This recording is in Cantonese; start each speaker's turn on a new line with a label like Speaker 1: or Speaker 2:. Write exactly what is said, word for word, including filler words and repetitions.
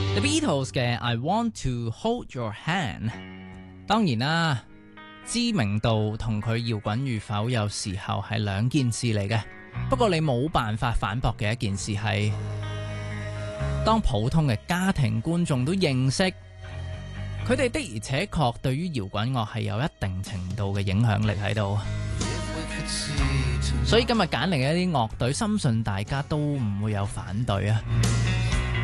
Speaker 1: The Beatles 嘅 I Want to Hold Your Hand， 當然啦，知名度同佢搖滾與否有時候係兩件事嚟嘅。不過你冇辦法反駁嘅一件事係，當普通嘅家庭觀眾都認識佢哋，的而且確對於搖滾樂係有一定程度嘅影響力喺度。所以今日揀嚟嘅一啲樂隊，深信大家都唔會有反對啊。